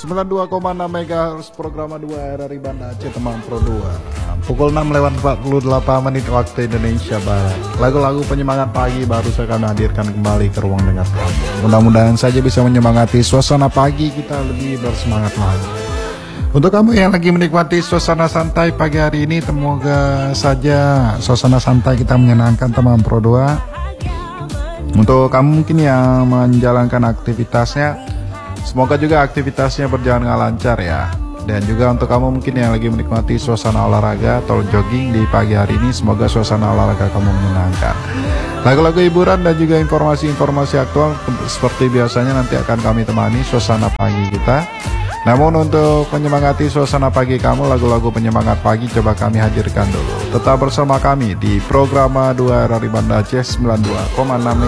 92,6 MHz program 2 RRI Banda Aceh Temang Pro 2. Pukul 6:48 waktu Indonesia Barat. Lagu-lagu penyemangat pagi baru saya akan hadirkan kembali ke ruang dengar kamu. Mudah-mudahan saja bisa menyemangati suasana pagi kita lebih bersemangat lagi. Untuk kamu yang lagi menikmati suasana santai pagi hari ini, semoga saja suasana santai kita menyenangkan Temang Pro 2. Untuk kamu mungkin yang menjalankan aktivitasnya, semoga juga aktivitasnya berjalan dengan lancar ya. Dan juga untuk kamu mungkin yang lagi menikmati suasana olahraga atau jogging di pagi hari ini, semoga suasana olahraga kamu menyenangkan. Lagu-lagu hiburan dan juga informasi-informasi aktual seperti biasanya nanti akan kami temani suasana pagi kita. Namun untuk menyemangati suasana pagi kamu, lagu-lagu penyemangat pagi coba kami hadirkan dulu. Tetap bersama kami di program 2 RRI Banda Aceh 92,6